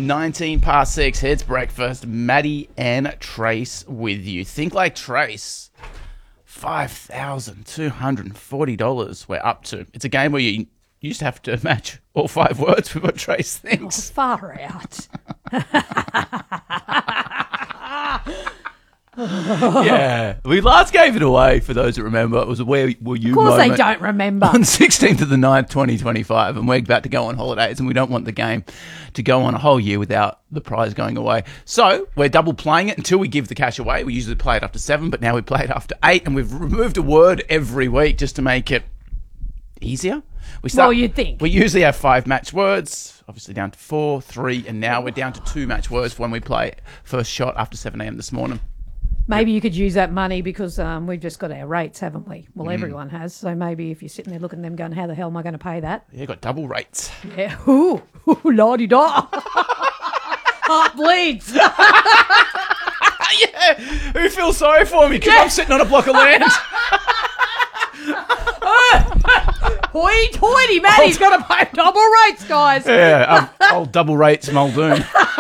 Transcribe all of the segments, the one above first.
19 past 6. It's breakfast. Maddie and Trace with you. Think like Trace. $5,240 we're up to. It's a game where you used to have to match all 5 words with what Trace thinks. Far out. Yeah. We last gave it away, for those that remember. It was a Where Were You Of course moment they don't remember. on 16th of the 9th, 2025, and we're about to go on holidays, and we don't want the game to go on a whole year without the prize going away. So we're double playing it until we give the cash away. We usually play it after 7, but now we play it after 8, and we've removed a word every week just to make it easier. Well, you'd think. We usually have 5 match words, obviously down to 4, 3, and now we're down to 2 match words when we play first shot after 7 a.m. this morning. Maybe you could use that money because we've just got our rates, haven't we? Well, everyone has. So maybe if you're sitting there looking at them going, how the hell am I going to pay that? Yeah, got double rates. Yeah. Ooh, la-di-da. Heart bleeds. Yeah, who feels sorry for me? Because I'm sitting on a block of land. Hoity, Maddie's got to pay double rates, guys. Yeah, I'll double rates Muldoon.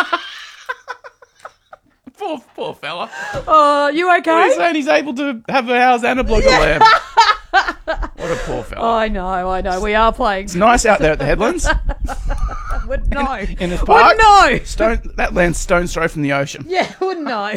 Poor fella. You What are you okay? saying? He's able to have a house and a block of land. What a poor fella. I know. We are playing. It's nice out there at the Headlands. Would know. In this park. Would know. That land's stone's throw from the ocean. Yeah, wouldn't know.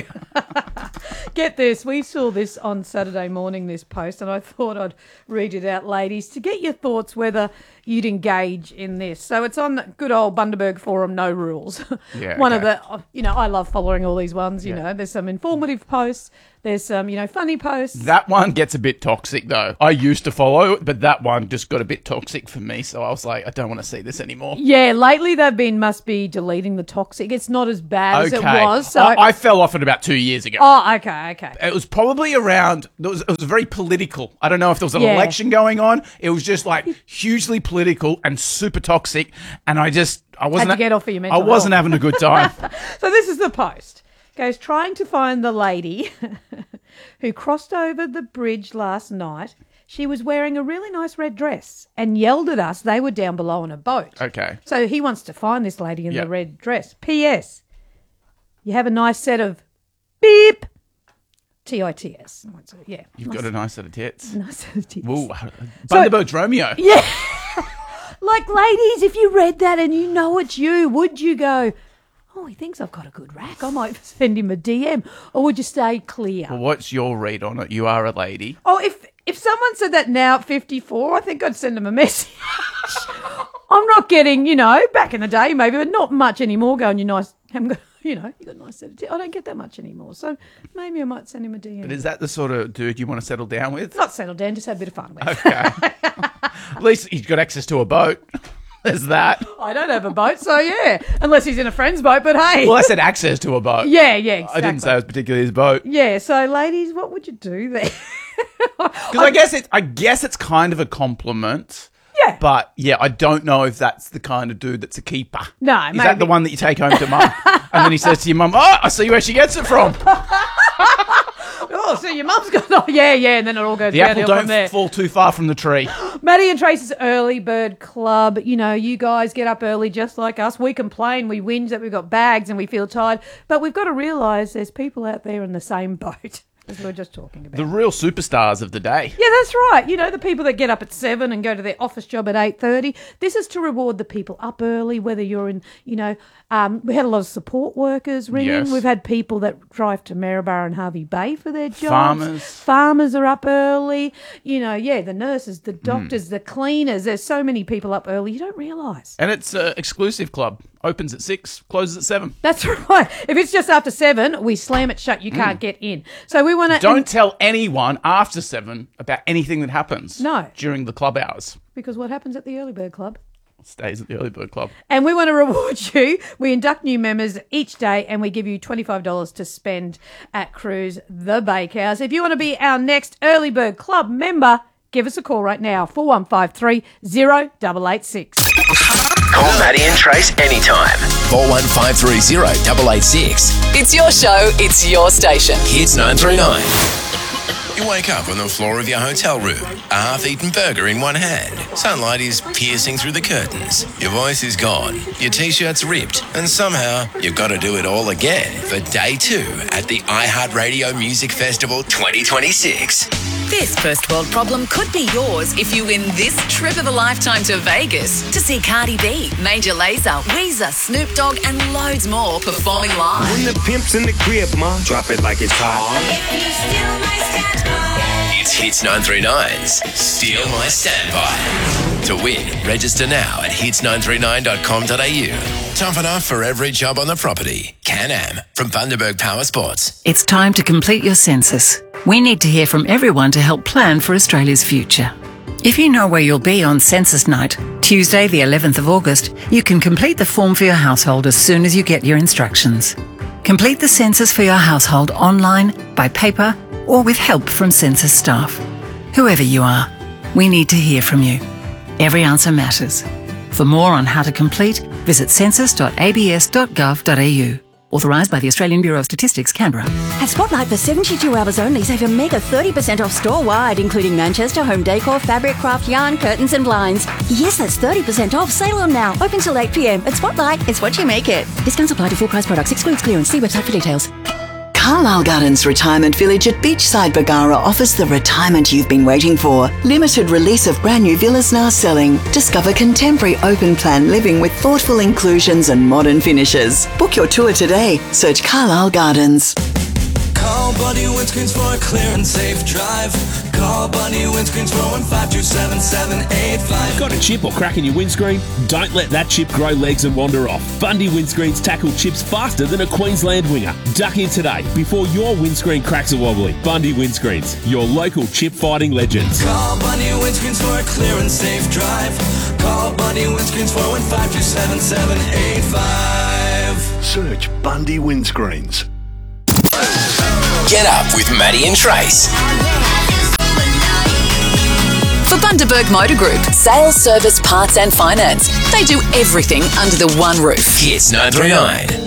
Get this. We saw this on Saturday morning, this post, and I thought I'd read it out, ladies, to get your thoughts whether you'd engage in this. So it's on the good old Bundaberg Forum, No Rules. Yeah, One okay. of the, I love following all these ones, you know. There's some informative posts. There's some, funny posts. That one gets a bit toxic, though. I used to follow it, but that one just got a bit toxic for me, so I was like, I don't want to see this anymore. Yeah, lately must be deleting the toxic. It's not as bad as it was. So I fell off it about 2 years ago. Oh, okay. It was probably around, it was very political. I don't know if there was an Yeah. election going on. It was just like hugely political and super toxic. And I wasn't to get off of your mental I wasn't health. having a good time. So this is the post. Goes, trying to find the lady who crossed over the bridge last night. She was wearing a really nice red dress and yelled at us. They were down below on a boat. Okay. So he wants to find this lady in Yep. the red dress. P.S. You have a nice set of beep. T-I-T-S. So, yeah. You've got a nice set of tits. nice set of tits. Woo. Bundaberg's Romeo. Yeah. Like, ladies, if you read that and you know it's you, would you go, oh, he thinks I've got a good rack, I might send him a DM? Or would you stay clear? Well, what's your read on it? You are a lady. Oh, if someone said that now at 54, I think I'd send them a message. I'm not getting, back in the day maybe, but not much anymore going, you got a nice set of tits. I don't get that much anymore. So maybe I might send him a DM. But is that the sort of dude you want to settle down with? Not settle down, just have a bit of fun with. Okay. At least he's got access to a boat. There's that. I don't have a boat, so yeah. Unless he's in a friend's boat, but hey. Well, I said access to a boat. Yeah, exactly. I didn't say it was particularly his boat. Yeah, so ladies, what would you do there? Because I guess it's kind of a compliment. Yeah. But yeah, I don't know if that's the kind of dude that's a keeper. No, Is that the one that you take home to mum? And then he says to your mum, oh, I see where she gets it from. Oh, so your mum's got... Oh, yeah, and then it all goes The apple downhill from there. don't fall too far from the tree. Maddie and Trace's Early Bird Club. You guys get up early just like us. We complain, we whinge that we've got bags and we feel tired. But we've got to realise there's people out there in the same boat as we were just talking about. The real superstars of the day. Yeah, that's right. The people that get up at 7 and go to their office job at 8:30. This is to reward the people up early, whether you're in, we had a lot of support workers ringing. Yes. We've had people that drive to Maryborough and Harvey Bay for their jobs. Farmers. Farmers are up early. The nurses, the doctors, the cleaners. There's so many people up early you don't realise. And it's an exclusive club. Opens at 6, closes at 7. That's right. If it's just after 7, we slam it shut. You can't get in. So we want to... Don't tell anyone after 7 about anything that happens. No. During the club hours. Because what happens at the Early Bird Club? Stays at the Early Bird Club. And we want to reward you. We induct new members each day and we give you $25 to spend at Cruise the Bakehouse. If you want to be our next Early Bird Club member, give us a call right now, 4153 0886. Call Maddie and Trace anytime. 4153 0886. It's your show, it's your station. Hits 939. You wake up on the floor of your hotel room, a half-eaten burger in one hand. Sunlight is piercing through the curtains. Your voice is gone. Your T-shirt's ripped. And somehow, you've got to do it all again for day 2 at the iHeartRadio Music Festival 2026. This first world problem could be yours if you win this trip of a lifetime to Vegas to see Cardi B, Major Lazer, Weezer, Snoop Dogg and loads more performing live. When the pimp's in the crib, ma, drop it like it's hot. It's Hits 939's Steal My Standby. To win, register now at hits939.com.au. Tough enough for every job on the property. Can-Am from Bundaberg Power Sports. It's time to complete your census. We need to hear from everyone to help plan for Australia's future. If you know where you'll be on census night, Tuesday the 11th of August, you can complete the form for your household as soon as you get your instructions. Complete the census for your household online, by paper, or with help from census staff. Whoever you are, we need to hear from you. Every answer matters. For more on how to complete, visit census.abs.gov.au. Authorised by the Australian Bureau of Statistics, Canberra. At Spotlight for 72 hours only, save a mega 30% off store-wide, including Manchester, home decor, fabric, craft, yarn, curtains and blinds. Yes, that's 30% off. Sale on now. Open till 8 p.m. At Spotlight, it's what you make it. Discounts apply to full-price products. Excludes clearance. See website for details. Carlisle Gardens Retirement Village at Beachside Bargara offers the retirement you've been waiting for. Limited release of brand new villas now selling. Discover contemporary open plan living with thoughtful inclusions and modern finishes. Book your tour today. Search Carlisle Gardens. Call Buddy Windscreens for a clear and safe drive. Call Buddy Windscreens 415-277-785. Got a chip or crack in your windscreen? Don't let that chip grow legs and wander off. Bundy Windscreens tackle chips faster than a Queensland winger. Duck in today before your windscreen cracks a wobbly. Bundy Windscreens, your local chip fighting legends. Call Bundy Windscreens for a clear and safe drive. Call Bundy Windscreens 415-277-785. Search Bundy Windscreens. Get up with Maddie and Trace. For Bundaberg Motor Group, sales, service, parts and finance. They do everything under the one roof. Hits 939.